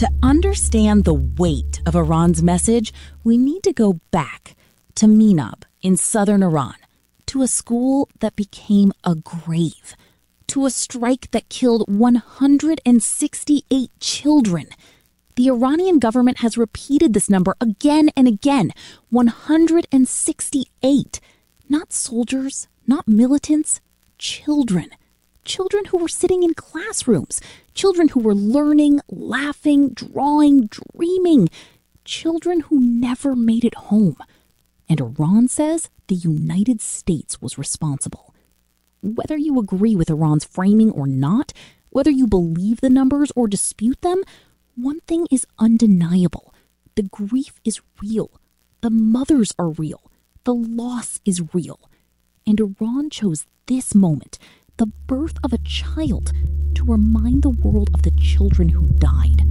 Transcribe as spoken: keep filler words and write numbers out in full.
To understand the weight of Iran's message, we need to go back to Minab in southern Iran, to a school that became a grave, to a strike that killed one hundred sixty-eight children. The Iranian government has repeated this number again and again, one hundred sixty-eight. Not soldiers, not militants, children. Children who were sitting in classrooms, children who were learning, laughing, drawing, dreaming, children who never made it home. And Iran says the United States was responsible. Whether you agree with Iran's framing or not, whether you believe the numbers or dispute them, one thing is undeniable. The grief is real. The mothers are real. The loss is real. And Iran chose this moment, the birth of a child, to remind the world of the children who died.